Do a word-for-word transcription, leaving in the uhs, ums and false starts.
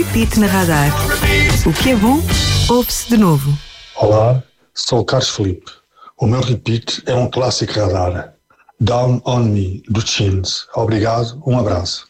repeat na Radar. O que é bom, ouve-se de novo. Olá, sou o Carlos Felipe. O meu repeat é um clássico Radar. Down on Me, do Chins. Obrigado, um abraço.